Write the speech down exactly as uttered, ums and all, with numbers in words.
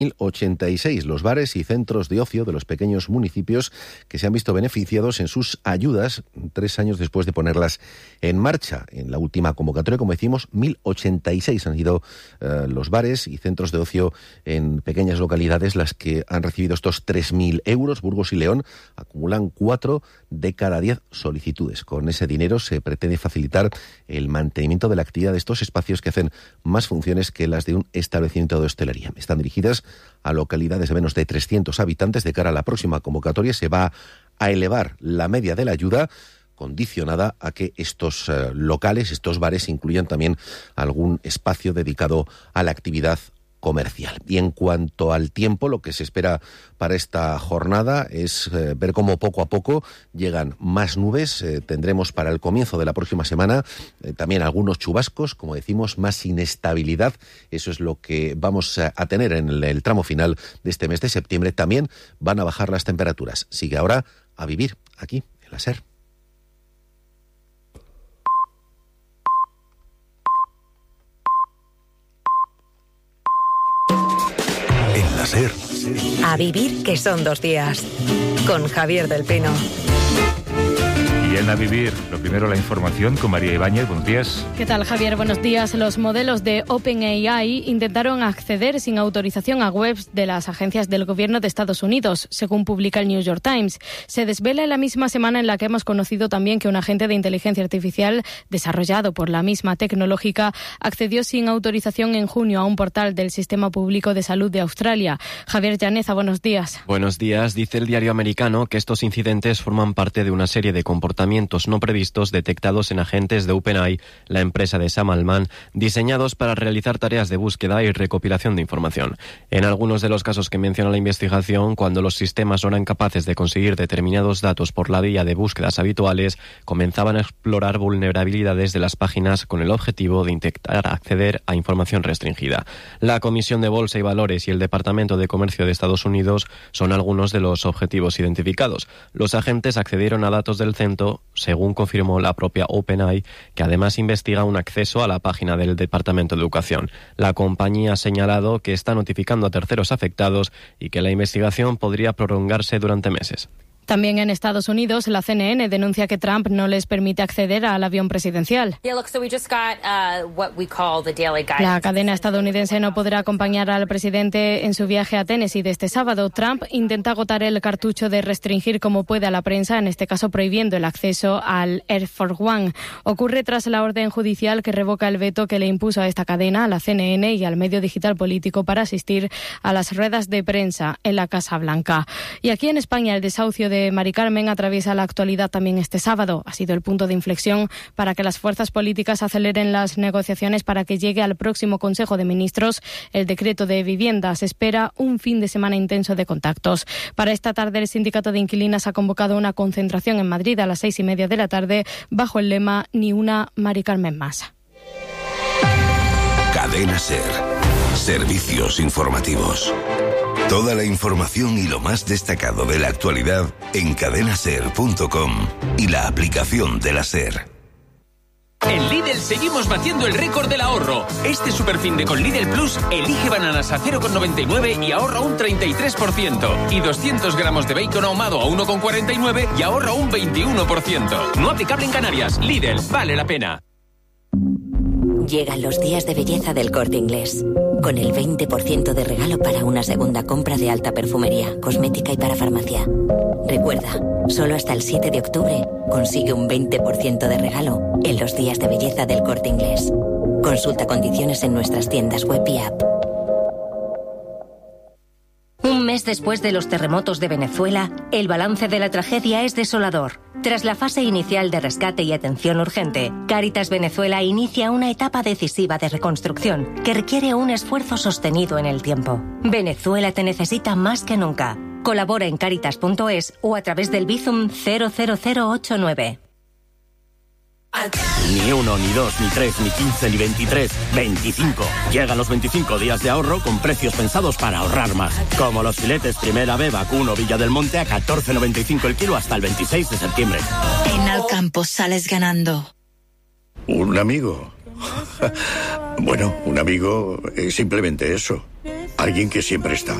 mil ochenta y seis los bares y centros de ocio de los pequeños municipios que se han visto beneficiados en sus ayudas tres años después de ponerlas en marcha. En la última convocatoria, como decimos, mil ochenta y seis han sido eh, los bares y centros de ocio en pequeñas localidades las que han recibido estos tres mil euros. Burgos y León acumulan cuatro de cada diez solicitudes. Con ese dinero se pretende facilitar el mantenimiento de la actividad de estos espacios que hacen más funciones que las de un establecimiento de hostelería. Están dirigidas a localidades de menos de trescientos habitantes. De cara a la próxima convocatoria se va a elevar la media de la ayuda, condicionada a que estos eh, locales, estos bares, incluyan también algún espacio dedicado a la actividad comercial. Y en cuanto al tiempo, lo que se espera para esta jornada es eh, ver cómo poco a poco llegan más nubes. Eh, tendremos para el comienzo de la próxima semana eh, también algunos chubascos, como decimos, más inestabilidad. Eso es lo que vamos a, a tener en el, el tramo final de este mes de septiembre. También van a bajar las temperaturas. Sigue ahora a vivir aquí en la SER. SER. A vivir, que son dos días. Con Javier del Pino. Y en A Vivir, lo primero la información con María Ibáñez. Buenos días. ¿Qué tal, Javier? Buenos días. Los modelos de OpenAI intentaron acceder sin autorización a webs de las agencias del gobierno de Estados Unidos, según publica el New York Times. Se desvela en la misma semana en la que hemos conocido también que un agente de inteligencia artificial desarrollado por la misma tecnológica accedió sin autorización en junio a un portal del Sistema Público de Salud de Australia. Javier Llaneza, buenos días. Buenos días. Dice el diario americano que estos incidentes forman parte de una serie de comportamientos no previstos detectados en agentes de OpenAI, la empresa de Sam Altman, diseñados para realizar tareas de búsqueda y recopilación de información. En algunos de los casos que menciona la investigación, cuando los sistemas no eran capaces de conseguir determinados datos por la vía de búsquedas habituales, comenzaban a explorar vulnerabilidades de las páginas con el objetivo de intentar acceder a información restringida. La Comisión de Bolsa y Valores y el Departamento de Comercio de Estados Unidos son algunos de los objetivos identificados. Los agentes accedieron a datos del centro, según confirmó la propia OpenAI, que además investiga un acceso a la página del Departamento de Educación. La compañía ha señalado que está notificando a terceros afectados y que la investigación podría prolongarse durante meses. También en Estados Unidos, la C N N denuncia que Trump no les permite acceder al avión presidencial. La cadena estadounidense no podrá acompañar al presidente en su viaje a Tennessee de este sábado. Trump intenta agotar el cartucho de restringir como puede a la prensa, en este caso prohibiendo el acceso al Air Force One. Ocurre tras la orden judicial que revoca el veto que le impuso a esta cadena, a la C N N y al medio digital político para asistir a las ruedas de prensa en la Casa Blanca. Y aquí en España, el desahucio de Mari Carmen atraviesa la actualidad también este sábado. Ha sido el punto de inflexión para que las fuerzas políticas aceleren las negociaciones para que llegue al próximo Consejo de Ministros el decreto de vivienda. Se espera un fin de semana intenso de contactos. Para esta tarde, el Sindicato de Inquilinas ha convocado una concentración en Madrid a las seis y media de la tarde bajo el lema Ni una Mari Carmen más. Cadena SER. Servicios informativos. Toda la información y lo más destacado de la actualidad en cadena ser punto com y la aplicación de la SER. En Lidl seguimos batiendo el récord del ahorro. Este superfin de con Lidl Plus elige bananas a cero coma noventa y nueve y ahorra un treinta y tres por ciento. Y doscientos gramos de bacon ahumado a uno coma cuarenta y nueve y ahorra un veintiuno por ciento. No aplicable en Canarias. Lidl, vale la pena. Llegan los días de belleza del Corte Inglés, con el veinte por ciento de regalo para una segunda compra de alta perfumería, cosmética y para farmacia. Recuerda, solo hasta el siete de octubre consigue un veinte por ciento de regalo en los días de belleza del Corte Inglés. Consulta condiciones en nuestras tiendas web y app. Un mes después de los terremotos de Venezuela, el balance de la tragedia es desolador. Tras la fase inicial de rescate y atención urgente, Cáritas Venezuela inicia una etapa decisiva de reconstrucción que requiere un esfuerzo sostenido en el tiempo. Venezuela te necesita más que nunca. Colabora en cáritas punto es o a través del Bizum cero cero cero ocho nueve. Ni uno, ni dos, ni tres, ni quince, ni veintitrés, veinticinco. Llegan los veinticinco días de ahorro con precios pensados para ahorrar más. Como los filetes Primera B, Vacuno, Villa del Monte a catorce noventa y cinco el kilo hasta el veintiséis de septiembre. En Alcampo sales ganando. ¿Un amigo? Bueno, un amigo es simplemente eso. Alguien que siempre está.